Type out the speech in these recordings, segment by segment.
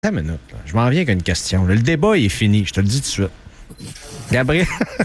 Attends une minute, là. Je m'en viens avec une question. Le débat est fini, je te le dis tout de suite. Gabriel,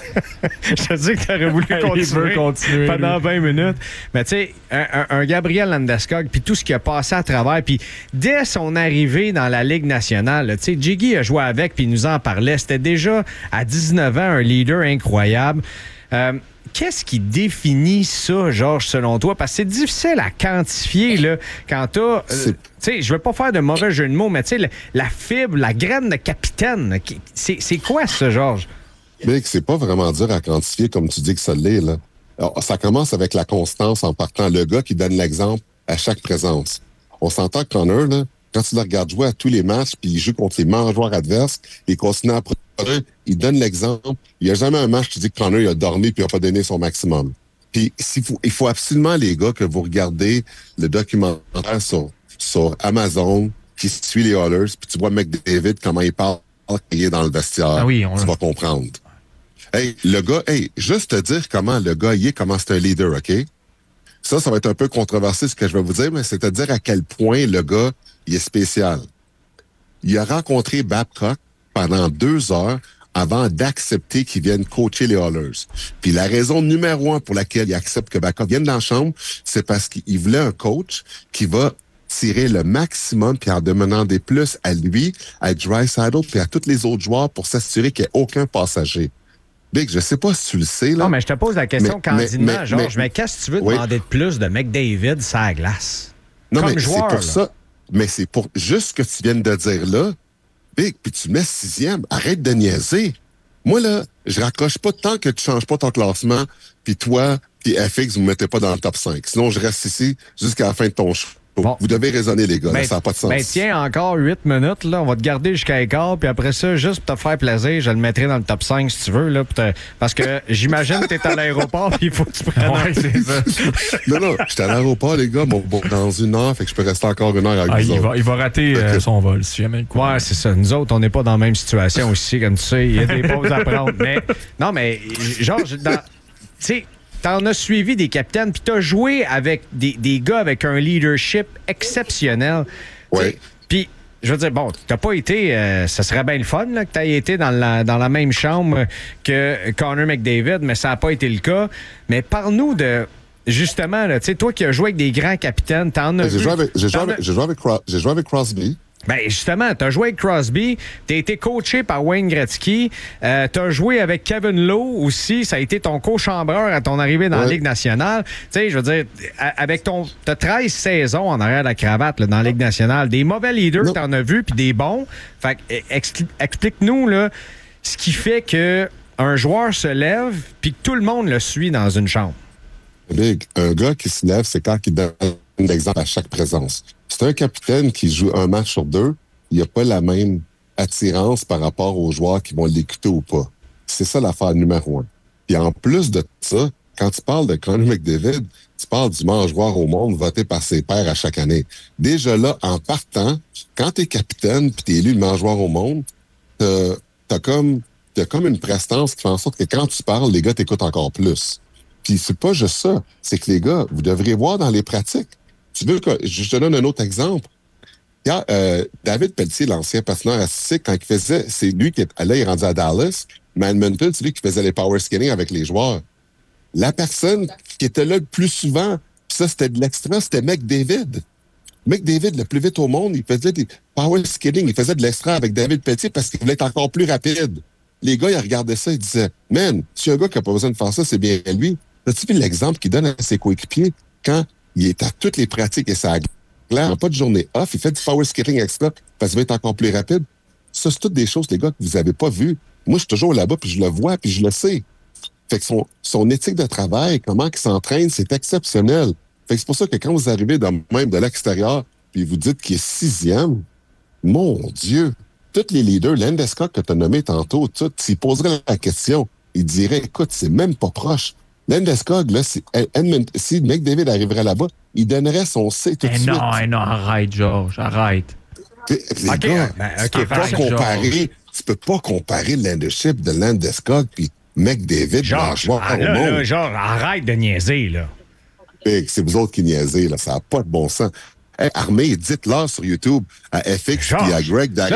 je te dis que tu aurais voulu continuer pendant 20 minutes. Mais tu sais, un Gabriel Landeskog, puis tout ce qui a passé à travers, puis dès son arrivée dans la Ligue nationale, tu sais, Jiggy a joué avec, puis il nous en parlait. C'était déjà, à 19 ans, un leader incroyable. Qu'est-ce qui définit ça, Georges, selon toi? Parce que c'est difficile à quantifier, là, quand t'as... tu sais, je veux pas faire de mauvais jeu de mots, mais tu sais, la fibre, la graine de capitaine, c'est quoi ça, Georges? Mais c'est pas vraiment dur à quantifier comme tu dis que ça l'est, là. Alors, ça commence avec la constance en partant. Le gars qui donne l'exemple à chaque présence. On s'entend que Connor, là, quand tu le regardes jouer à tous les matchs, puis il joue contre les meilleurs joueurs adverses, il continue à produire, il donne l'exemple. Il n'y a jamais un match qui dit que Connor il a dormi puis il n'a pas donné son maximum. Puis il faut absolument, les gars, que vous regardez le documentaire sur Amazon qui suit les Oilers, puis tu vois McDavid, comment il parle quand il est dans le vestiaire. Ah oui, tu vas comprendre. Hey, le gars, juste te dire comment le gars y est, comment c'est un leader, OK? Ça va être un peu controversé ce que je vais vous dire, mais c'est à dire à quel point le gars, il est spécial. Il a rencontré Babcock pendant 2 heures avant d'accepter qu'il vienne coacher les Oilers. Puis la raison numéro 1 pour laquelle il accepte que Babcock vienne dans la chambre, c'est parce qu'il voulait un coach qui va tirer le maximum puis en demander plus à lui, à Draisaitl puis à tous les autres joueurs pour s'assurer qu'il n'y ait aucun passager. Big, je sais pas si tu le sais, là. Non, mais je te pose la question candidement, Georges. Mais qu'est-ce que tu veux demander de plus de McDavid sur la glace? Non, comme mais joueur, c'est pour ça. Mais c'est pour juste ce que tu viens de dire là. Big, puis tu mets 6e. Arrête de niaiser. Moi, là, je raccroche pas tant que tu changes pas ton classement, puis toi, puis FX, vous me mettez pas dans le top 5. Sinon, je reste ici jusqu'à la fin de ton show. Bon. Vous devez raisonner, les gars. Là, ça n'a pas de sens. Ben tiens, encore 8 minutes. Là, on va te garder jusqu'à quart. Puis après ça, juste pour te faire plaisir, je le mettrai dans le top 5 si tu veux. Là, parce que j'imagine que tu es à l'aéroport puis il faut que tu prennes c'est ça. Non, je suis à l'aéroport, les gars. Bon, dans 1 heure, fait que je peux rester encore 1 heure avec vous autres. Il va rater son vol, si jamais le coup. Ouais, c'est ça. Nous autres, on n'est pas dans la même situation aussi, comme tu sais. Il y a des pauses à prendre. Mais Georges, tu sais... T'en as suivi des capitaines, puis t'as joué avec des gars avec un leadership exceptionnel. Oui. Puis, je veux dire, bon, t'as pas été... ça serait bien le fun là, que t'aies été dans la même chambre que Connor McDavid, mais ça n'a pas été le cas. Mais parle-nous de... Justement, tu sais, toi qui as joué avec des grands capitaines, t'en as J'ai joué avec Crosby. Ben justement, t'as joué avec Crosby, t'as été coaché par Wayne Gretzky, t'as joué avec Kevin Lowe aussi, ça a été ton co-chambreur à ton arrivée dans la Ligue nationale. Tu sais, je veux dire, avec t'as 13 saisons en arrière de la cravate là, dans la Ligue nationale, des mauvais leaders t'en as vu, puis des bons. Fait que, explique-nous là, ce qui fait que un joueur se lève, puis que tout le monde le suit dans une chambre. Big, un gars qui se lève, c'est quand il donne l'exemple à chaque présence. C'est un capitaine qui joue un match sur 2, il n'y a pas la même attirance par rapport aux joueurs qui vont l'écouter ou pas. C'est ça l'affaire numéro 1. Puis en plus de ça, quand tu parles de Connor McDavid, tu parles du meilleur joueur au monde voté par ses pairs à chaque année. Déjà là, en partant, quand tu es capitaine puis tu es élu le meilleur joueur au monde, t'as comme une prestance qui fait en sorte que quand tu parles, les gars t'écoutent encore plus. Puis c'est pas juste ça, c'est que les gars, vous devriez voir dans les pratiques. Tu veux que je te donne un autre exemple? David Pelletier, l'ancien patineur artistique, quand il faisait, c'est lui qui là, il est rendu à Dallas, mais à Edmonton, c'est lui qui faisait les power skating avec les joueurs. La personne qui était là le plus souvent, puis ça, c'était de l'extra, c'était McDavid. McDavid, le plus vite au monde, il faisait des power skating, il faisait de l'extra avec David Pelletier parce qu'il voulait être encore plus rapide. Les gars, ils regardaient ça, ils disaient, man, si un gars qui n'a pas besoin de faire ça, c'est bien lui. As-tu vu l'exemple qu'il donne à ses coéquipiers quand il est à toutes les pratiques et ça clair, pas de journée off, il fait du power skating extra parce qu'il va être encore plus rapide. Ça, c'est toutes des choses, les gars, que vous n'avez pas vues. Moi, je suis toujours là-bas, puis je le vois, puis je le sais. Fait que son éthique de travail, comment il s'entraîne, c'est exceptionnel. Fait que c'est pour ça que quand vous arrivez même de l'extérieur, puis vous dites qu'il est 6e, mon Dieu, tous les leaders, Landeskog que tu as nommé tantôt, s'il poserait la question, il dirait, écoute, c'est même pas proche. Landeskog, là, si McDavid arriverait là-bas, il donnerait son C tout de suite. Non, arrête, Georges, arrête. Les gars, tu peux pas comparer le leadership de Landeskog puis McDavid. Georges, arrête de niaiser, là. C'est vous autres qui niaisez, là, ça n'a pas de bon sens. Hey, Armée, dites-leur sur YouTube à FX et à Greg